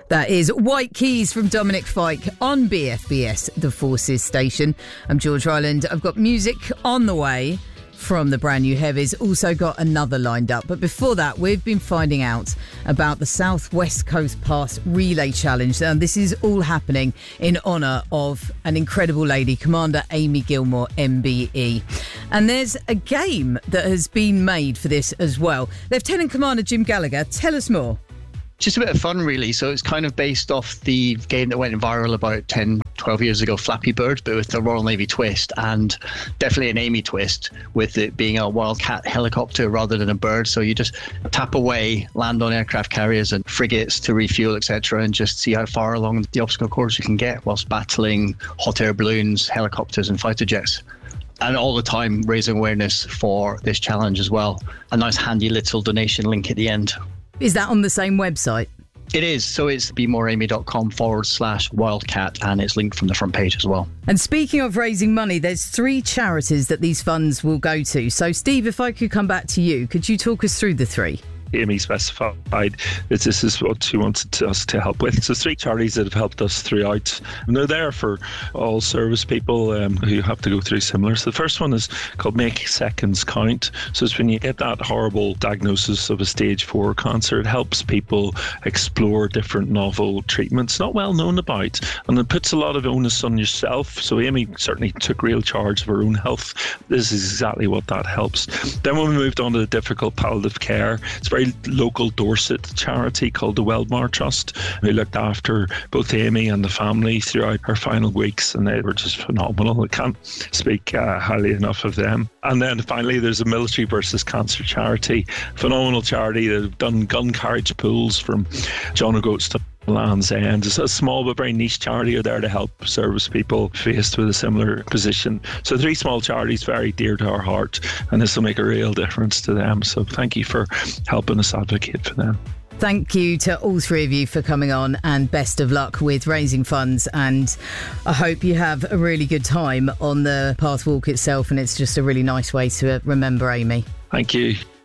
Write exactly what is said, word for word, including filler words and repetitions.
That is White Keys from Dominic Fike on B F B S, the Forces station. I'm George Ryland. I've got music on the way from the brand new Heavies. Also got another lined up. But before that, we've been finding out about the South West Coast Pass Relay Challenge. And this is all happening in honour of an incredible lady, Commander Amy Gilmore, M B E. And there's a game that has been made for this as well. Lieutenant Commander Jim Gallagher, tell us more. Just a bit of fun, really. So it's kind of based off the game that went viral about ten, twelve years ago, Flappy Bird, but with the Royal Navy twist, and definitely an Amy twist, with it being a Wildcat helicopter rather than a bird. So you just tap away, land on aircraft carriers and frigates to refuel, et cetera, and just see how far along the obstacle course you can get whilst battling hot air balloons, helicopters and fighter jets. And all the time raising awareness for this challenge as well. A nice handy little donation link at the end. Is that on the same website? It is. So it's bemoreamy.com forward slash wildcat, and it's linked from the front page as well. And speaking of raising money, there's three charities that these funds will go to. So, Steve, if I could come back to you, could you talk us through the three? Amy specified that this is what she wanted us to help with. So three charities that have helped us throughout, and they're there for all service people um, who have to go through similar. So the first one is called Make Seconds Count. So it's when you get that horrible diagnosis of a stage four cancer, it helps people explore different novel treatments not well known about, and it puts a lot of onus on yourself. So Amy certainly took real charge of her own health. This is exactly what that helps. Then when we moved on to the difficult palliative care, it's very local Dorset charity called the Weldmar Trust, who looked after both Amy and the family throughout her final weeks, and they were just phenomenal. I can't speak uh, highly enough of them. And then finally there's a Military versus Cancer charity, phenomenal charity that have done gun carriage pools from John O'Groats to Land's End. It's a small but very niche charity are there to help service people faced with a similar position. So three small charities very dear to our heart, and this will make a real difference to them. So thank you for helping us advocate for them. Thank you to all three of you for coming on, and best of luck with raising funds, and I hope you have a really good time on the Path Walk itself, and it's just a really nice way to remember Amy. Thank you.